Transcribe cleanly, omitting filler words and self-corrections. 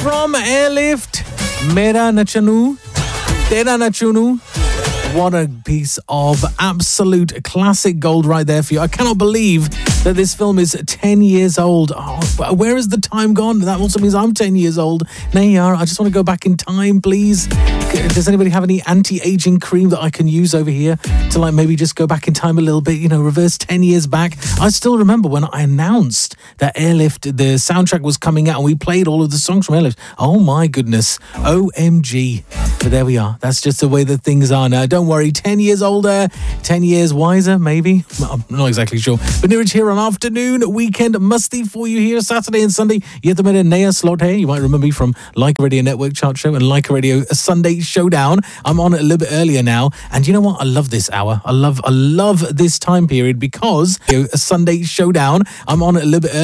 from Airlift, Mera Nachanu, Tera Nachunu. What a piece of absolute classic gold right there for you. I cannot believe that this film is 10 years old. Oh, where is the time gone? That also means I'm 10 years old. Nayar, I just want to go back in time, please. Does anybody have any anti-aging cream that I can use over here to like maybe just go back in time a little bit, you know, reverse 10 years back? I still remember when I announced that Airlift, the soundtrack was coming out and we played all of the songs from Airlift. Oh my goodness. OMG. But there we are. That's just the way that things are now. Don't worry. 10 years older, 10 years wiser, maybe. I'm not exactly sure. But Neeraj here on Afternoon Weekend Musty for you here Saturday and Sunday. You have the minute Naya slot here. You might remember me from Like Radio Network Chart Show and Like Radio Sunday Showdown. I'm on it a little bit earlier now. And you know what? I love this hour. I love this time period because Sunday Showdown. I'm on it a little bit earlier.